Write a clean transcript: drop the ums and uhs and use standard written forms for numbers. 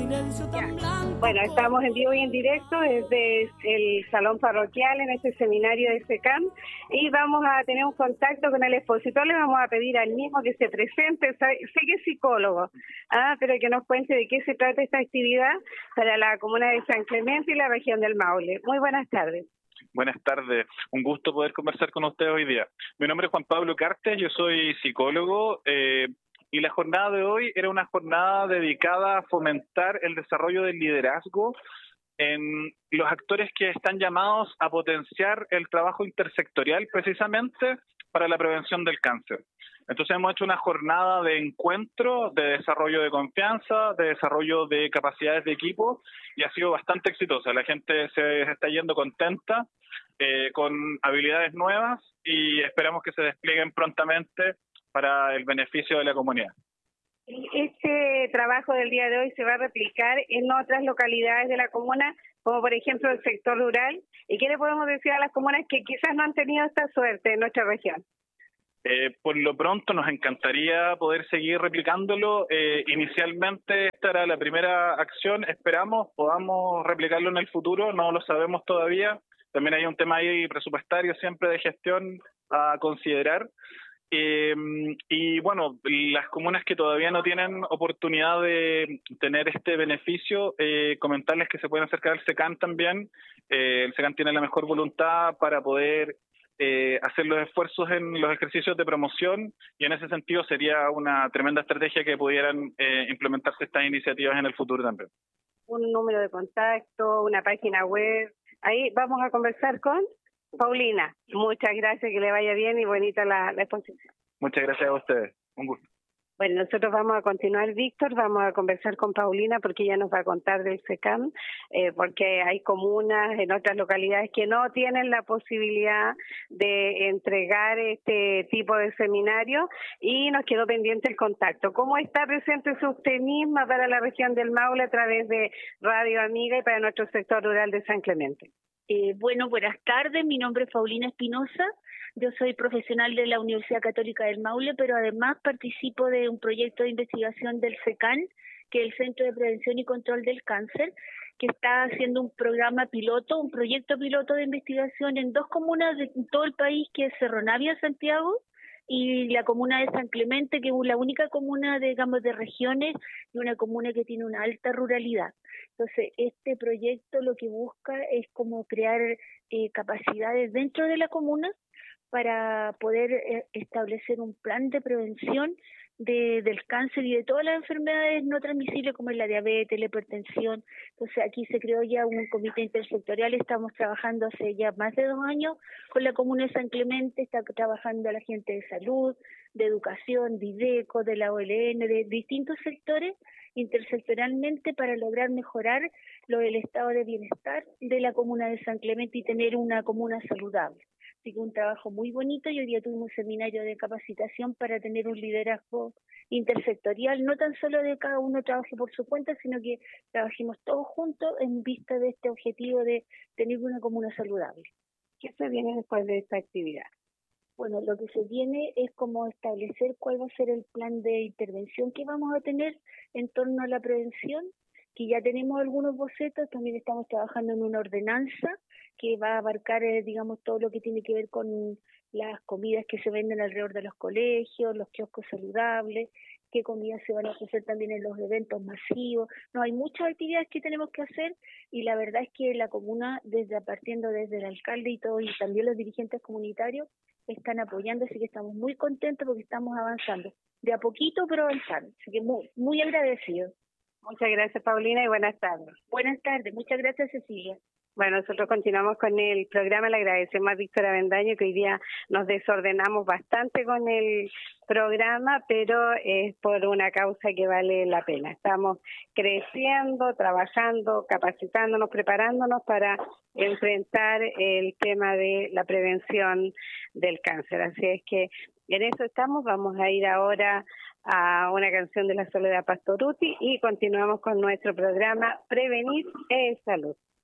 Ya. Bueno, estamos en vivo y en directo desde el salón parroquial en este seminario de SECAM y vamos a tener un contacto con el expositor. Le vamos a pedir al mismo que se presente, sé que es psicólogo, pero que nos cuente de qué se trata esta actividad para la comuna de San Clemente y la región del Maule. Muy buenas tardes. Buenas tardes, un gusto poder conversar con ustedes hoy día. Mi nombre es Juan Pablo Cartes, yo soy psicólogo y la jornada de hoy era una jornada dedicada a fomentar el desarrollo del liderazgo en los actores que están llamados a potenciar el trabajo intersectorial precisamente para la prevención del cáncer. Entonces hemos hecho una jornada de encuentro, de desarrollo de confianza, de desarrollo de capacidades de equipo y ha sido bastante exitosa. La gente se está yendo contenta, con habilidades nuevas y esperamos que se desplieguen prontamente para el beneficio de la comunidad. Este trabajo del día de hoy se va a replicar en otras localidades de la comuna, como por ejemplo el sector rural. ¿Y qué le podemos decir a las comunas que quizás no han tenido esta suerte en nuestra región? Por lo pronto nos encantaría poder seguir replicándolo. Inicialmente esta era la primera acción, esperamos podamos replicarlo en el futuro, no lo sabemos todavía. También hay un tema ahí presupuestario siempre de gestión a considerar. Y bueno, las comunas que todavía no tienen oportunidad de tener este beneficio, comentarles que se pueden acercar al SECAN también. El SECAN tiene la mejor voluntad para poder hacer los esfuerzos en los ejercicios de promoción y en ese sentido sería una tremenda estrategia que pudieran implementarse estas iniciativas en el futuro también. Un número de contacto, una página web. Ahí vamos a conversar con Paulina. Muchas gracias, que le vaya bien y bonita la exposición. Muchas gracias a ustedes, un gusto. Bueno, nosotros vamos a continuar, Víctor, vamos a conversar con Paulina porque ella nos va a contar del SECAM, porque hay comunas en otras localidades que no tienen la posibilidad de entregar este tipo de seminario y nos quedó pendiente el contacto. ¿Cómo está presente usted misma para la región del Maule a través de Radio Amiga y para nuestro sector rural de San Clemente? Bueno, buenas tardes, mi nombre es Paulina Espinosa, yo soy profesional de la Universidad Católica del Maule, pero además participo de un proyecto de investigación del SECAN, que es el Centro de Prevención y Control del Cáncer, que está haciendo un programa piloto, un proyecto piloto de investigación en 2 comunas de todo el país, que es Cerro Navia, Santiago, y la comuna de San Clemente, que es la única comuna, digamos, de regiones y una comuna que tiene una alta ruralidad. Entonces, este proyecto lo que busca es como crear capacidades dentro de la comuna para poder establecer un plan de prevención del cáncer y de todas las enfermedades no transmisibles como es la diabetes, la hipertensión. Entonces aquí se creó ya un comité intersectorial, estamos trabajando hace ya más de 2 años con la comuna de San Clemente, está trabajando la gente de salud, de educación, de IDECO, de la OLN, de distintos sectores intersectorialmente para lograr mejorar el estado de bienestar de la comuna de San Clemente y tener una comuna saludable. Así que un trabajo muy bonito y hoy día tuvimos un seminario de capacitación para tener un liderazgo intersectorial, no tan solo de cada uno trabaje por su cuenta, sino que trabajemos todos juntos en vista de este objetivo de tener una comuna saludable. ¿Qué se viene después de esta actividad? Bueno, lo que se viene es como establecer cuál va a ser el plan de intervención que vamos a tener en torno a la prevención, que ya tenemos algunos bocetos, también estamos trabajando en una ordenanza que va a abarcar, digamos, todo lo que tiene que ver con las comidas que se venden alrededor de los colegios, los kioscos saludables, qué comidas se van a ofrecer también en los eventos masivos. No, hay muchas actividades que tenemos que hacer y la verdad es que la comuna, partiendo desde el alcalde y todo, y también los dirigentes comunitarios, están apoyando, así que estamos muy contentos porque estamos avanzando, de a poquito pero avanzando, así que muy, muy agradecidos. Muchas gracias, Paulina, y buenas tardes. Buenas tardes, muchas gracias, Cecilia. Bueno, nosotros continuamos con el programa. Le agradecemos a Víctor Avendaño, que hoy día nos desordenamos bastante con el programa, pero es por una causa que vale la pena. Estamos creciendo, trabajando, capacitándonos, preparándonos para enfrentar el tema de la prevención del cáncer. Así es que en eso estamos. Vamos a ir ahora a una canción de la Soledad Pastorutti y continuamos con nuestro programa Prevenir es Salud.